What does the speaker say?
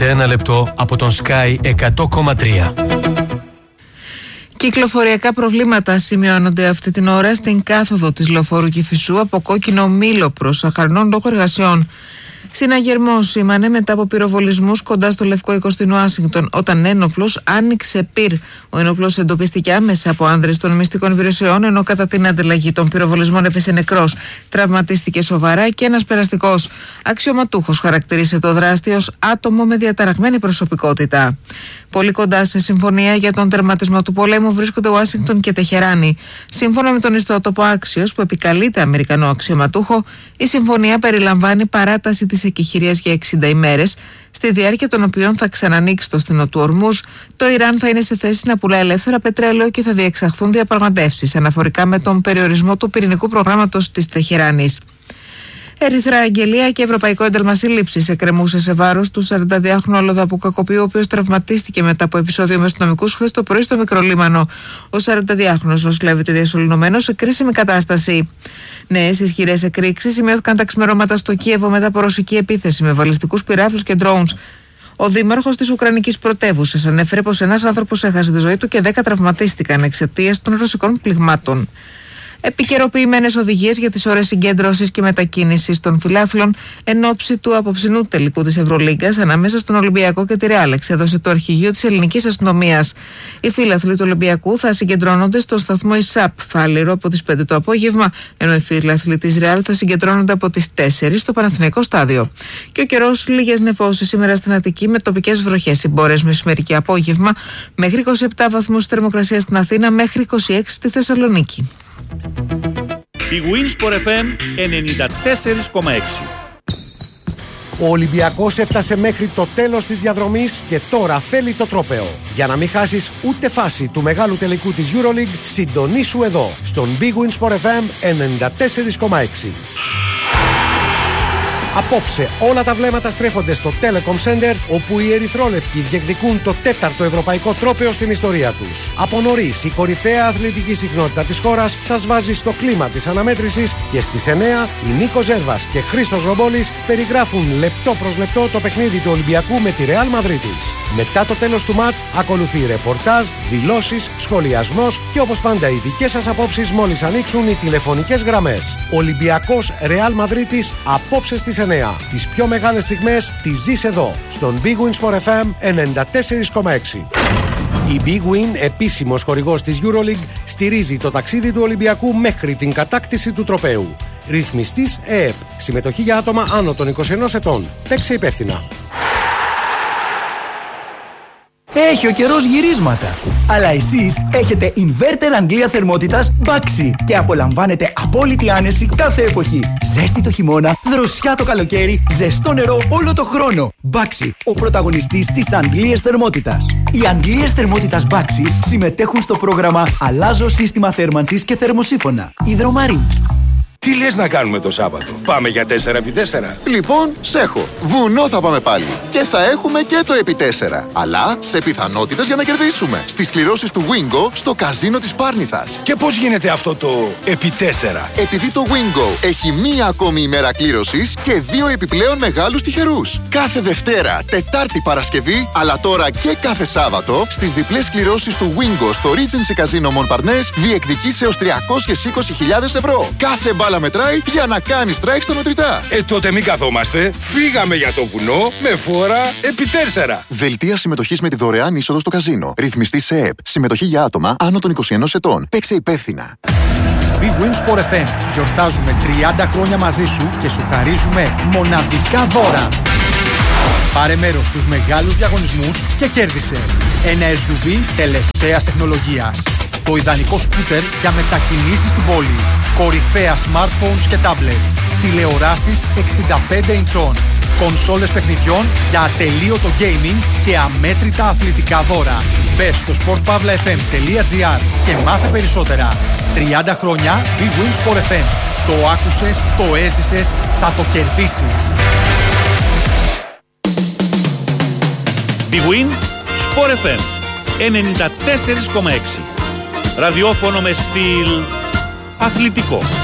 σε ένα λεπτό από τον Sky 100,3. Κυκλοφοριακά προβλήματα σημειώνονται αυτή την ώρα στην κάθοδο της λεωφόρου Κηφισού από Κόκκινο Μήλο προς Αχαρνών λόγω εργασιών. Συναγερμός σήμανε μετά από πυροβολισμούς κοντά στο Λευκό Οίκο στην Ουάσιγκτον, όταν ένοπλος άνοιξε πυρ. Ο ένοπλος εντοπίστηκε άμεσα από άνδρες των μυστικών υπηρεσιών, ενώ κατά την ανταλλαγή των πυροβολισμών έπεσε νεκρός. Τραυματίστηκε σοβαρά και ένας περαστικός. Αξιωματούχος χαρακτήρισε το δράστη ως άτομο με διαταραγμένη προσωπικότητα. Πολύ κοντά σε συμφωνία για τον τερματισμό του πολέμου βρίσκονται Ουάσιγκτον και Τεχεράνη. Σύμφωνα με τον ιστότοπο Άξιος, που επικαλείται Αμερικανό αξιωματούχο, η συμφωνία περιλαμβάνει παράταση της εκεχηρίας για 60 ημέρες, στη διάρκεια των οποίων θα ξανανοίξει το στενό του Ορμούζ. Το Ιράν θα είναι σε θέση να πουλά ελεύθερα πετρέλαιο και θα διεξαχθούν διαπραγματεύσεις αναφορικά με τον περιορισμό του πυρηνικού προγράμματος της Τεχεράνης. Ερυθρά Αγγελία και Ευρωπαϊκό Ένταλμα Σύλληψης εκκρεμούσε σε βάρος του 42χρονου Αλλοδαπού Κακοποιού, ο οποίος τραυματίστηκε μετά από επεισόδιο με αστυνομικούς χθες το πρωί στο Μικρολίμανο. Ο 42χρονος νοσηλεύεται διασωληνωμένος σε κρίσιμη κατάσταση. Νέες ισχυρές εκρήξεις σημειώθηκαν τα ξημερώματα στο Κίεβο μετά από ρωσική επίθεση με βαλιστικούς πυράβλους και drones. Ο δήμαρχος της Ουκρανικής πρωτεύουσας ανέφερε πως ένας άνθρωπος έχασε τη ζωή του και 10 τραυματίστηκαν εξαιτίας των ρωσικών πληγμάτων. Επικαιροποιημένες οδηγίες για τις ώρες συγκέντρωσης και μετακίνησης των φιλάθλων εν ώψη του απόψινού τελικού της Ευρωλίγκας ανάμεσα στον Ολυμπιακό και τη Ρεάλ, εξέδωσε το αρχηγείο της ελληνικής αστυνομίας. Οι φίλαθλοι του Ολυμπιακού θα συγκεντρώνονται στο σταθμό ΙΣΑΠ Φάληρο από τις 5 το απόγευμα, ενώ οι φίλαθλοι της Ρεάλ θα συγκεντρώνονται από τις 4 στο Παναθηναϊκό στάδιο. Και ο καιρός, λίγες νεφώσεις σήμερα στην Αττική με τοπικές βροχές, συμπόρες μεσημέρι και απόγευμα, μέχρι 27 βαθμούς θερμοκρασία στην Αθήνα, μέχρι 26 στη Θεσσαλονίκη. Η Winsport FM 94,6. Ο Ολυμπιακός έφτασε μέχρι το τέλος της διαδρομής και τώρα θέλει το τρόπαιο. Για να μην χάσεις ούτε φάση του μεγάλου τελικού της EuroLeague, συντονίσου εδώ, στον Big Win Sport FM 94,6. Απόψε όλα τα βλέμματα στρέφονται στο Telecom Center, όπου οι ερυθρόλευκοι διεκδικούν το 4ο ευρωπαϊκό τρόπαιο στην ιστορία τους. Από νωρίς η κορυφαία αθλητική συχνότητα της χώρας σας βάζει στο κλίμα της αναμέτρησης και στις 9 οι Νίκος Ζέρβας και Χρήστος Ρομπόλης περιγράφουν λεπτό προς λεπτό το παιχνίδι του Ολυμπιακού με τη Ρεάλ Μαδρίτης. Μετά το τέλος του μάτς ακολουθεί ρεπορτάζ, δηλώσεις, σχολιασμός και όπως πάντα οι δικές σας απόψεις μόλις ανοίξουν οι τηλεφωνικές γραμμές. Ολυμπιακός Ρεάλ Μαδρίτης απόψε στις 9. Τις πιο μεγάλες στιγμές τις ζεις εδώ, στον Big Win Sport FM 94,6. Η Big Win, επίσημος χορηγός της EuroLeague, στηρίζει το ταξίδι του Ολυμπιακού μέχρι την κατάκτηση του τροπαίου. Ρυθμιστής ΕΕΠ. Συμμετοχή για άτομα άνω των 21 ετών. Παίξε υπεύθυνα. Έχει ο καιρός γυρίσματα. Αλλά εσείς έχετε inverter Αγγλία θερμότητας Baxi και απολαμβάνετε απόλυτη άνεση κάθε εποχή. Ζέστη το χειμώνα, δροσιά το καλοκαίρι, ζεστό νερό όλο το χρόνο. Baxi, ο πρωταγωνιστής της Αγγλίας θερμότητας. Οι Αγγλίες θερμότητας Baxi συμμετέχουν στο πρόγραμμα Αλλάζω σύστημα θέρμανσης και θερμοσύφωνα. Υδρομαρή. Τι λες να κάνουμε το Σάββατο? Πάμε για 4x4. Λοιπόν, σ' έχω. Βουνό θα πάμε πάλι. Και θα έχουμε και το επί 4. Αλλά σε πιθανότητες για να κερδίσουμε. Στις κληρώσεις του Wingo στο καζίνο της Πάρνηθας. Και πώς γίνεται αυτό το επί 4? Επειδή το Wingo έχει μία ακόμη ημέρα κλήρωσης και 2 επιπλέον μεγάλους τυχερούς. Κάθε Δευτέρα, Τετάρτη, Παρασκευή, αλλά τώρα και κάθε Σάββατο, στις διπλές κληρώσεις του Wingo στο Regency Casino Montparnasse διεκδικείς έως 320.000 ευρώ. Κάθε μπάλα μετράει για να κάνει strike στα μετρητά. Τότε μην καθόμαστε. Φύγαμε για το βουνό με φόρα επί 4. Δελτία συμμετοχής με τη δωρεάν είσοδο στο καζίνο. Ρυθμιστή σε ΕΕΠ. Συμμετοχή για άτομα άνω των 21 ετών. Παίξε υπεύθυνα. Big Win Sport FM. Γιορτάζουμε 30 χρόνια μαζί σου και σου χαρίζουμε μοναδικά δώρα. Πάρε μέρος στους μεγάλους διαγωνισμούς και κέρδισε ένα SUV τελευταίας τεχνολογίας. Το ιδανικό σκούτερ για μετακινήσεις στην πόλη. Κορυφαία smartphones και tablets. Τηλεοράσεις 65 ιντσών. Κονσόλες παιχνιδιών για ατελείωτο gaming και αμέτρητα αθλητικά δώρα. Μπες στο sportpavlafm.gr και μάθε περισσότερα. 30 χρόνια Big Win Sport FM. Το άκουσες, το έζησες, θα το κερδίσεις. Big Win Sport FM 94,6. Ραδιόφωνο με στυλ αθλητικό.